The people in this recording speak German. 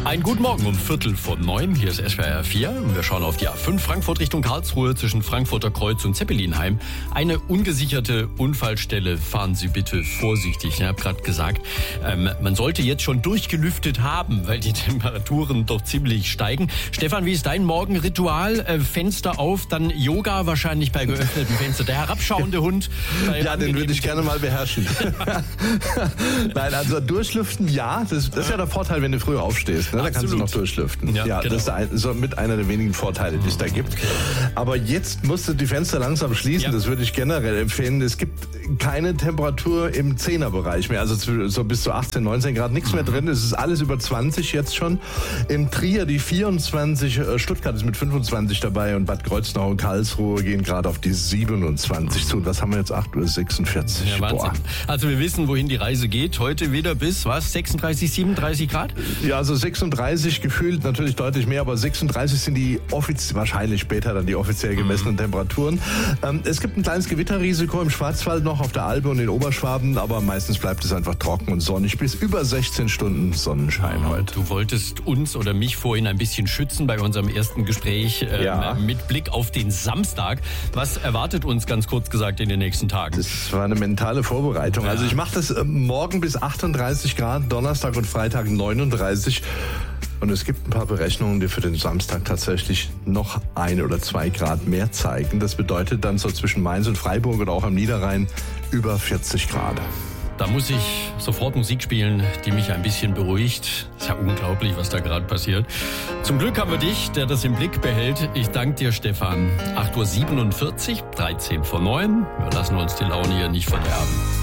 Einen guten Morgen um 8:45. Hier ist SWR 4. Wir schauen auf die A5 Frankfurt Richtung Karlsruhe zwischen Frankfurter Kreuz und Zeppelinheim. Eine ungesicherte Unfallstelle. Fahren Sie bitte vorsichtig. Ich habe gerade gesagt, man sollte jetzt schon durchgelüftet haben, weil die Temperaturen doch ziemlich steigen. Stefan, wie ist dein Morgenritual? Fenster auf, dann Yoga wahrscheinlich bei geöffnetem Fenster. Der herabschauende Hund. Ja, den würde ich gerne mal beherrschen. Nein, also durchlüften, ja. Das ist ja der Vorteil, wenn du früher aufstehst. Ne? Da kannst du noch durchlüften. Ja, genau. Das ist so mit einer der wenigen Vorteile, die es da gibt. Okay. Aber jetzt musst du die Fenster langsam schließen. Ja. Das würde ich generell empfehlen. Es gibt keine Temperatur im 10er-Bereich mehr. Also so bis zu 18, 19 Grad nichts mehr drin. Es ist alles über 20 jetzt schon. Im Trier die 24, Stuttgart ist mit 25 dabei und Bad Kreuznach und Karlsruhe gehen gerade auf die 27 zu. Und was haben wir jetzt? 8:46 Uhr. Ja, Wahnsinn. Boah. Also wir wissen, wohin die Reise geht. Heute wieder bis, 36, 37 Grad? Ja, also 36 gefühlt natürlich deutlich mehr, aber 36 sind die wahrscheinlich später dann die offiziell gemessenen Temperaturen. Es gibt ein kleines Gewitterrisiko im Schwarzwald noch auf der Alpe und in Oberschwaben, aber meistens bleibt es einfach trocken und sonnig bis über 16 Stunden Sonnenschein heute. Du wolltest uns oder mich vorhin ein bisschen schützen bei unserem ersten Gespräch mit Blick auf den Samstag. Was erwartet uns ganz kurz gesagt in den nächsten Tagen? Das war eine mentale Vorbereitung. Ja. Also ich mache das morgen bis 38 Grad, Donnerstag und Freitag 39. Und es gibt ein paar Berechnungen, die für den Samstag tatsächlich noch 1 oder 2 Grad mehr zeigen. Das bedeutet dann so zwischen Mainz und Freiburg oder auch am Niederrhein über 40 Grad. Da muss ich sofort Musik spielen, die mich ein bisschen beruhigt. Ist ja unglaublich, was da gerade passiert. Zum Glück haben wir dich, der das im Blick behält. Ich danke dir, Stefan. 8:47 Uhr, 13 vor 9. Wir lassen uns die Laune hier nicht verderben.